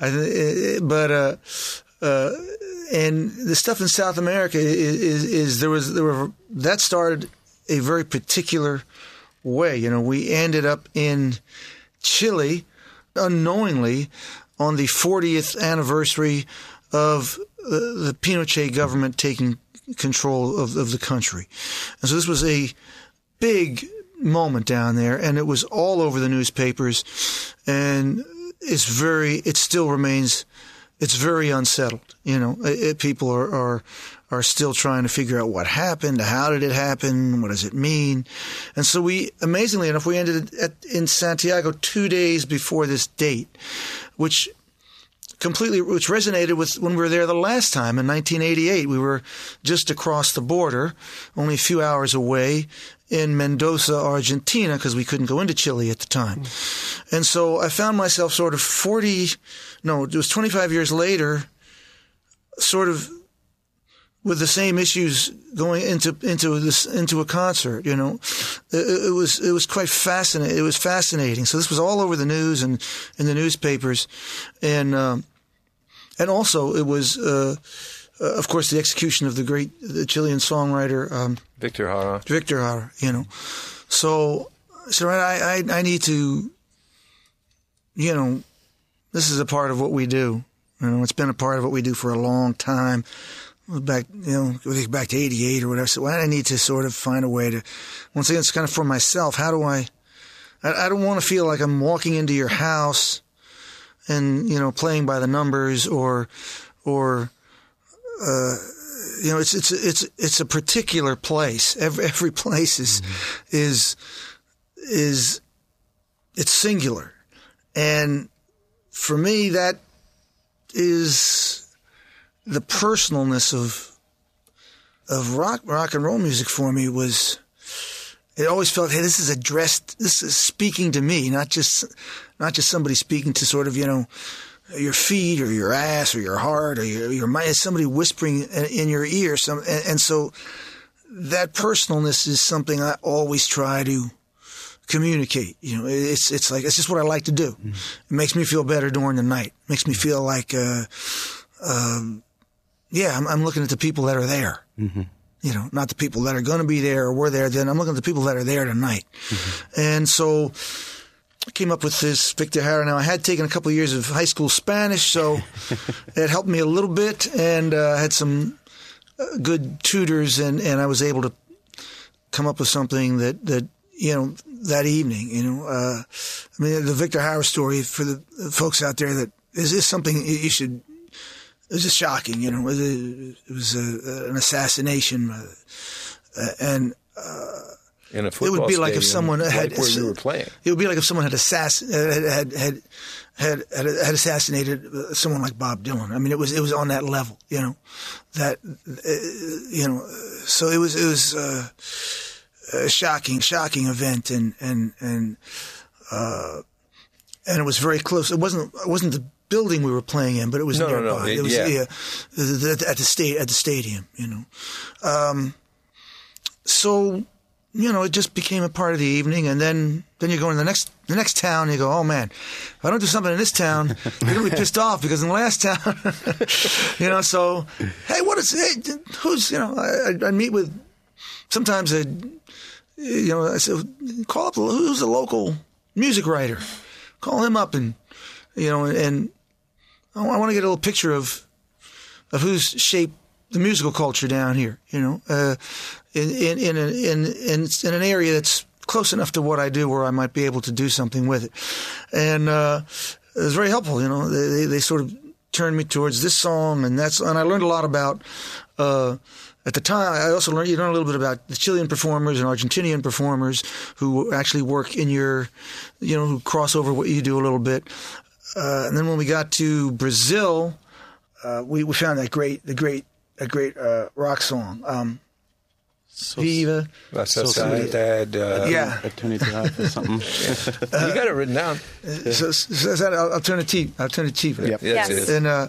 C: I, but, uh, uh, and the stuff in South America is, is, is there was, there were, that started a very particular way. You know, we ended up in Chile unknowingly on the fortieth anniversary of the, the Pinochet government taking control of, of the country. And so this was a big moment down there, and it was all over the newspapers, and it's very, it still remains, it's very unsettled. You know, it, it, people are, are, are still trying to figure out what happened, how did it happen, what does it mean? And so we, amazingly enough, we ended at, in Santiago two days before this date, which completely, which resonated with when we were there the last time in nineteen eighty-eight. We were just across the border, only a few hours away, in Mendoza, Argentina, because we couldn't go into Chile at the time. Mm. And so I found myself sort of forty, no, it was twenty-five years later, sort of with the same issues going into into this into a concert. You know, it, it was it was quite fascinating. It was fascinating. So this was all over the news and in the newspapers, and um, and also it was. Uh, Uh, of course, the execution of the great the Chilean songwriter um,
B: Victor Jara.
C: Victor Jara, you know. So, so I, I, I need to, you know, this is a part of what we do. You know, it's been a part of what we do for a long time. Back, you know, back to eighty-eight or whatever. So I need to sort of find a way to. Once again, it's kind of for myself. How do I? I, I don't want to feel like I'm walking into your house, and you know, playing by the numbers or, or. Uh, you know, it's it's it's it's a particular place. Every every place is mm-hmm. is is it's singular, and for me, that is the personalness of of rock rock and roll music. For me, was it always felt, hey, this is addressed. This is speaking to me, not just not just somebody speaking to sort of, you know, your feet or your ass or your heart or your, your mind. It's somebody whispering in, in your ear. Some, and, and so that personalness is something I always try to communicate. You know, it's it's like, it's just what I like to do. Mm-hmm. It makes me feel better during the night. It makes me feel like, uh, um, yeah, I'm, I'm looking at the people that are there. Mm-hmm. You know, not the people that are going to be there or were there then. I'm looking at the people that are there tonight. Mm-hmm. And so came up with this Victor Jara. Now, I had taken a couple of years of high school Spanish, so it helped me a little bit, and uh, I had some uh, good tutors, and, and I was able to come up with something that, that you know, that evening, you know. Uh, I mean, the Victor Jara story, for the folks out there, that is, is something you should, it was just shocking, you know. It was a, an assassination, uh, and uh,
B: in a football
C: it would be like if
B: stadium,
C: someone had
B: like where you were playing. It
C: would be like if someone had assass had had had had, had, had assassinated someone like Bob Dylan. I mean, it was it was on that level, you know. That uh, you know, so it was it was uh, a shocking, shocking event, and and and uh, and it was very close. It wasn't it wasn't the building we were playing in, but it was
B: no,
C: nearby.
B: No, no, it,
C: it was
B: yeah.
C: yeah, at the state at the stadium, you know. Um, so. You know, it just became a part of the evening, and then, then you go in the next the next town, and you go, oh man, if I don't do something in this town, you're gonna be pissed off because in the last town, you know. So, hey, what is hey, who's you know? I I meet with sometimes I, you know, I said call up who's a local music writer, call him up, and you know, and I want to get a little picture of of who's shaped the musical culture down here, you know. Uh, In in in, a, in in in an area that's close enough to what I do, where I might be able to do something with it, and uh, it was very helpful. You know, they, they they sort of turned me towards this song, and that's and I learned a lot about. Uh, at the time, I also learned you learn a little bit about the Chilean performers and Argentinian performers who actually work in your, you know, who cross over what you do a little bit, uh, and then when we got to Brazil, uh, we we found that great the great a great uh, rock song. Um,
A: So,
C: Viva.
B: La
A: So
B: Sociedad. Uh,
C: Yeah.
A: Eternidad or something.
B: uh, you got it written down.
C: So, so that alternative, alternative.
D: Yep.
B: Yes.
E: Yes.
B: it is.
C: And uh,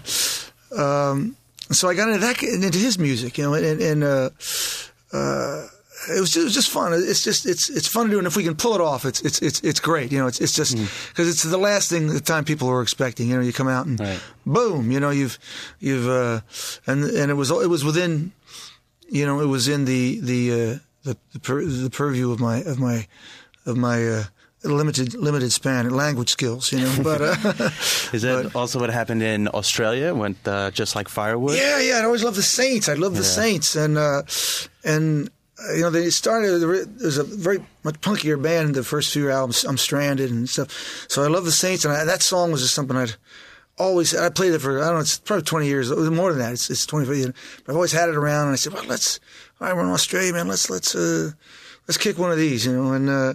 C: um, so I got into that, into his music, you know, and, and uh, uh, it was just, it was just fun. It's just it's it's fun to do, and if we can pull it off, it's it's it's it's great. You know, it's it's just because mm. it's the last thing the time people are expecting. You know, you come out and
A: right.
C: boom, you know, you've you've uh, and and it was it was within. You know, it was in the the uh, the the, pur- the purview of my of my of my uh, limited limited span and language skills. You know, but uh,
A: is that
C: but,
A: also what happened in Australia? Went uh, just like Firewood?
C: Yeah, yeah. I always loved the Saints. I love the
A: yeah.
C: Saints, and uh, and uh, you know they started. There was a very much punkier band. The first few albums, I'm Stranded and stuff. So I love the Saints, and I, that song was just something I'd. Always, I played it for, I don't know, it's probably twenty years, more than that. It's, it's twenty-five years. But I've always had it around, and I said, well, let's, all right, we're in Australia, man, let's, let's, uh, let's kick one of these, you know, and, uh,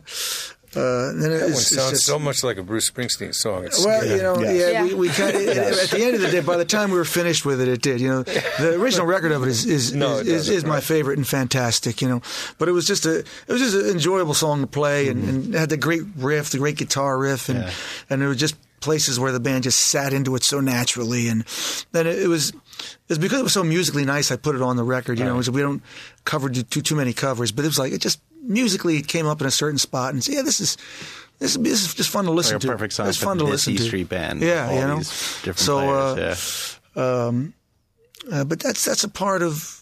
C: uh, and then
B: That
C: it's,
B: one
C: it's
B: sounds
C: just,
B: so much like a Bruce Springsteen song. It's,
C: well,
B: yeah.
C: you know, yeah,
D: Yeah.
E: Yeah.
C: we, we kind of, at the end of the day, by the time we were finished with it, it did, you know, the original record of it is, is,
B: No,
C: is,
B: it
C: is,
B: doesn't,
C: is my
B: right.
C: favorite and fantastic, you know, but it was just a, it was just an enjoyable song to play, and, and it had the great riff, the great guitar riff, and,
A: Yeah.
C: and it was just, places where the band just sat into it so naturally, and then it, it was it was because it was so musically nice. I put it on the record, you know. So we don't cover too too many covers, but it was like it just musically it came up in a certain spot, and said, yeah, this is this is, this is just fun to listen
A: Like a
C: to.
A: perfect song
C: It's
A: for
C: fun to
A: this
C: listen
A: E
C: to.
A: Street Band.
C: Yeah,
A: all
C: you know.
A: these different
C: So,
A: players,
C: uh,
A: yeah.
C: um, uh, but that's that's a part of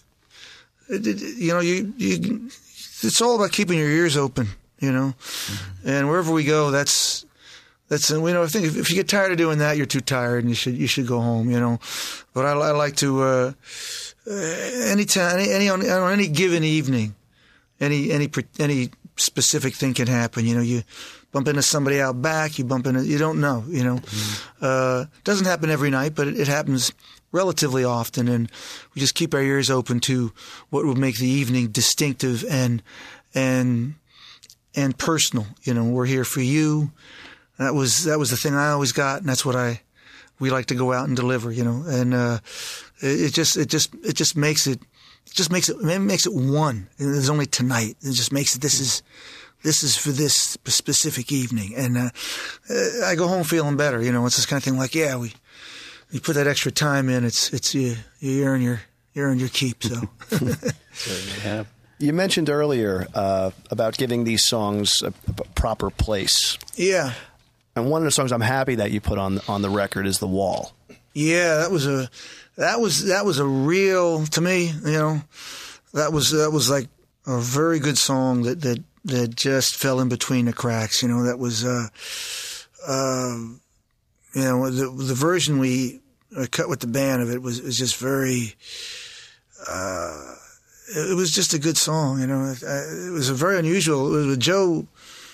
C: it, it, you know you you. It's all about keeping your ears open, you know, mm-hmm. and wherever we go, that's. That's you know I think if, if you get tired of doing that, you're too tired, and you should you should go home, you know. But I, I like to uh, uh, anytime any, any on, on any given evening, any any any specific thing can happen. You know, you bump into somebody out back, you bump into you don't know, you know. Mm-hmm. Uh, doesn't happen every night, but it, it happens relatively often, and we just keep our ears open to what would make the evening distinctive and and and personal. You know, we're here for you. That was that was the thing I always got, and that's what I we like to go out and deliver, you know. And uh, it, it just it just it just makes it, it just makes it it makes it one. There's only tonight. It just makes it this is this is for this specific evening, and uh, I go home feeling better, you know. It's this kind of thing like yeah, we you put that extra time in, it's it's you you earn your you earn your keep. So
A: yeah.
D: You mentioned earlier uh, about giving these songs a, a proper place.
C: yeah.
D: And one of the songs I'm happy that you put on on the record is "The Wall."
C: Yeah, that was a that was that was a real to me, you know. That was that was like a very good song that that that just fell in between the cracks, you know. That was uh um, you know, the the version we cut with the band of it was, was just very. Uh, it was just a good song, you know. It, it was a very unusual. It was Joe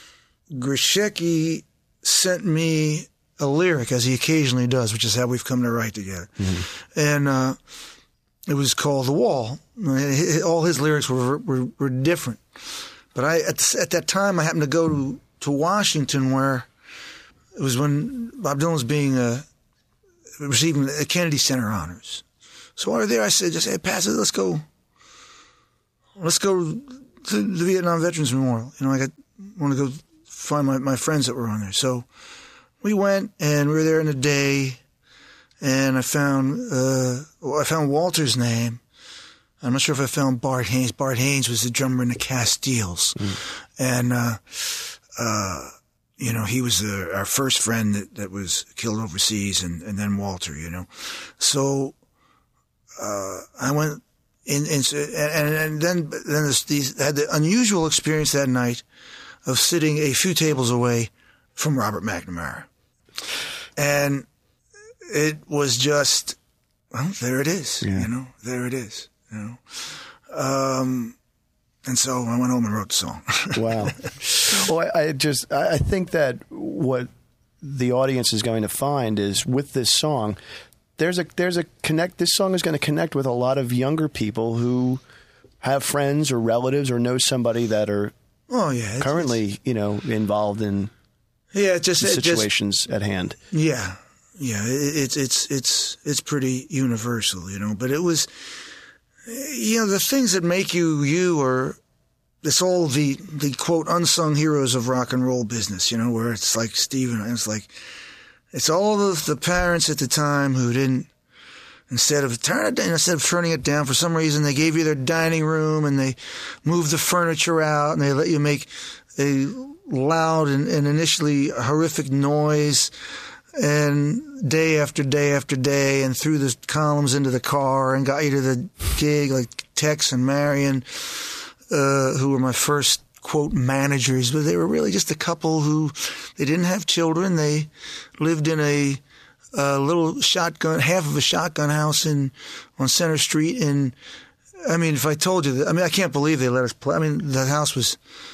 C: Grishecki sent me a lyric, as he occasionally does, which is how we've come to write together. Mm-hmm. And uh, it was called "The Wall." All his lyrics were were, were different, but I at, the, at that time I happened to go to, to Washington, where it was when Bob Dylan was being uh, receiving the Kennedy Center honors. So while we were there, I said, "Just hey, pass it. Let's go. Let's go to the Vietnam Veterans Memorial. You know, I got want to go find my, my friends that were on there." So we went, and we were there in a day, and I found uh, I found Walter's name. I'm not sure if I found Bart Haynes. Bart Haynes was the drummer in the Castiles, mm. and uh, uh, you know, he was the, our first friend that, that was killed overseas, and, and then Walter. You know, so uh, I went in, in and, and then then this, these had the unusual experience that night of sitting a few tables away from Robert McNamara. And it was just, well, there it is, yeah. you know, there it is, you know. Um, and so I went home and wrote the song.
D: Wow. Well, I, I just, I think that what the audience is going to find is with this song, there's a, there's a connect, this song is going to connect with a lot of younger people who have friends or relatives or know somebody that are
C: oh, yeah, it's,
D: currently,
C: it's,
D: you know, involved in
C: yeah, it just,
D: situations
C: it just,
D: at hand.
C: Yeah. Yeah. It, it's, it's, it's, it's pretty universal, you know, but it was, you know, the things that make you, you are, it's all the, the quote, unsung heroes of rock and roll business, you know, where it's like Steven, it's like, it's all of the parents at the time who didn't, instead of turn it down, instead of turning it down, for some reason they gave you their dining room and they moved the furniture out and they let you make a loud and, and initially horrific noise, and day after day after day, and threw the columns into the car and got you to the gig, like Tex and Marion, uh, who were my first quote managers, but they were really just a couple who, they didn't have children. They lived in a, a little shotgun, half of a shotgun house in, on Center Street. And I mean, if I told you that, I mean, I can't believe they let us play. I mean, the house was,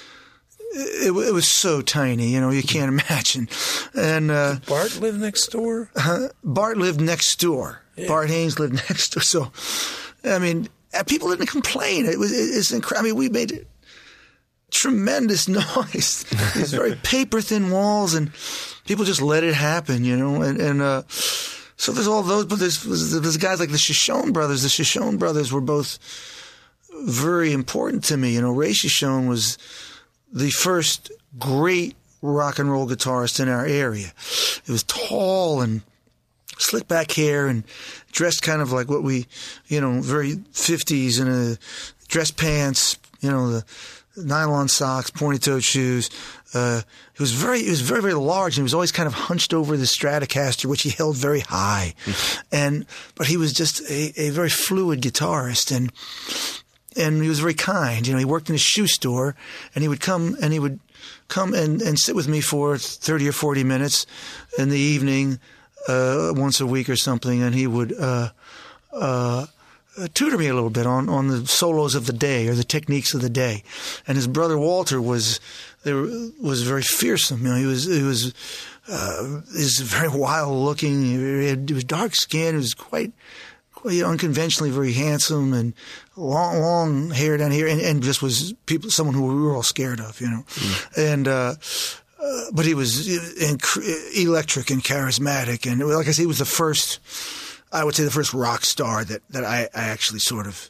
C: It, it was so tiny, you know, you can't imagine. And uh,
B: Did Bart lived next door?
C: Uh, Bart lived next door. Yeah. Bart Haynes lived next door. So, I mean, people didn't complain. It was it's incredible. I mean, we made tremendous noise. These very paper thin walls, and people just let it happen, you know. And, and uh, so there's all those, but there's there's guys like the Shoshone brothers. The Shoshone brothers were both very important to me. You know, Ray Shoshone was the first great rock and roll guitarist in our area. It was tall and slick back hair and dressed kind of like what we, you know, very fifties in a dress pants, you know, the nylon socks, pointy-toed shoes. Uh, he was very, he was very, very large, and he was always kind of hunched over the Stratocaster, which he held very high. Mm-hmm. And, but he was just a, a very fluid guitarist, and, and he was very kind. You know, he worked in a shoe store, and he would come and he would come and, and sit with me for thirty or forty minutes in the evening, uh, once a week or something, and he would, uh, uh, tutor me a little bit on, on the solos of the day or the techniques of the day. And his brother Walter was, they were, was very fearsome. You know, he was, he was, uh, he was very wild looking. He, had, he was dark skinned. He was quite, quite unconventionally very handsome and long, long hair down here, and, and just was people, someone who we were all scared of, you know. Mm. And, uh, uh, but he was inc- electric and charismatic. And like I said, he was the first, I would say the first rock star that, that I, I actually sort of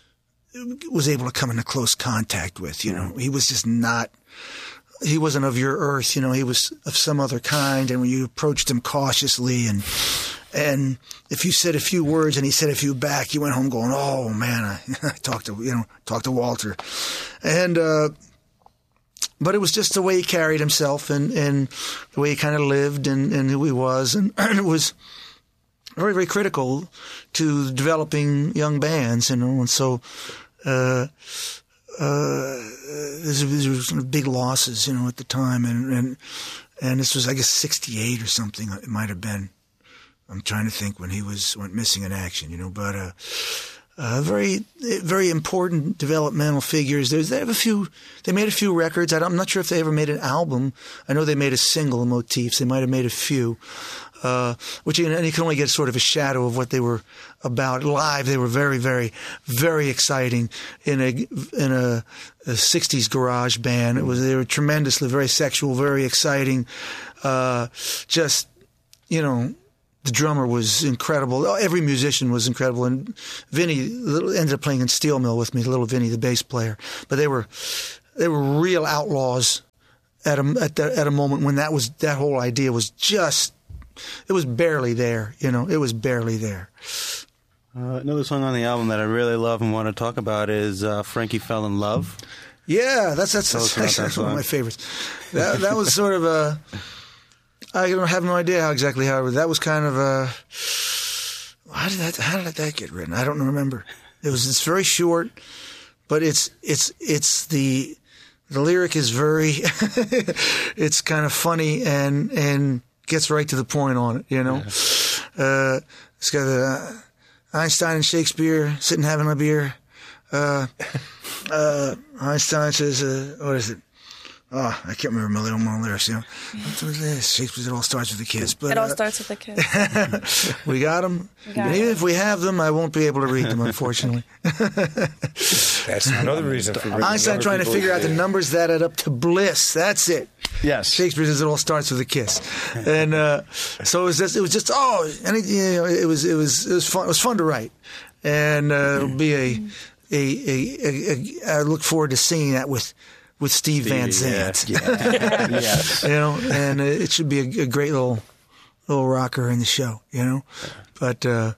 C: was able to come into close contact with, you know. He was just not, he wasn't of your earth, you know, he was of some other kind, and when you approached him cautiously and, and if you said a few words and he said a few back, you went home going, oh man, I, I talked to, you know, talked to Walter. And, uh, but it was just the way he carried himself and, and the way he kind of lived and, and who he was. And, and it was very, very critical to developing young bands, you know. And so, uh, uh, these were sort of big losses, you know, at the time. And, and, And this was, I guess, sixty-eight or something. It might have been. I'm trying to think when he was went missing in action, you know. But uh, uh, very, very important developmental figures. There's they have a few. They made a few records. I don't, I'm not sure if they ever made an album. I know they made a single, Motifs. They might have made a few. Uh, which you, and you can only get sort of a shadow of what they were about. Live, they were very, very, very exciting in a in a, a sixties garage band. It was they were tremendously, very sexual, very exciting. Uh, just, you know, the drummer was incredible. Every musician was incredible, and Vinny ended up playing in Steel Mill with me. Little Vinny, the bass player, but they were they were real outlaws at a at, the, at a moment when that was that whole idea was just. It was barely there, you know. It was barely there.
A: Uh, another song on the album that I really love and want to talk about is uh, "Frankie Fell in Love."
C: Yeah, that's that's, that's, that's, that's one of my favorites. That that was sort of a. I have no idea how exactly how that was kind of a. How did that How did that get written? I don't remember. It was it's very short, but it's it's it's the the lyric is very. It's kind of funny and and. Gets right to the point on it, you know. Yeah. Uh, it's got uh, Einstein and Shakespeare sitting having a beer. Uh, uh, Einstein says, uh, what is it? Oh, I can't remember my little my lyrics, you know. What was this? Shakespeare, it all starts with a kiss. But,
E: it all
C: uh,
E: starts with a kiss.
C: We got them.
E: We got
C: and even if we have them, I won't be able to read them, unfortunately.
B: That's another reason for
C: Einstein trying to figure out the numbers that add up to bliss. That's it.
D: Yes.
C: Shakespeare says it all starts with a kiss, and uh, so it was just it was just oh, and it, you know, it was it was it was fun. It was fun to write, and uh, it'll be a a, a, a, a I look forward to singing that with. With Steve Stevie, Van Zandt,
A: yeah. Yeah. Yes.
C: You know, and it should be a, a great little little rocker in the show, you know. But uh,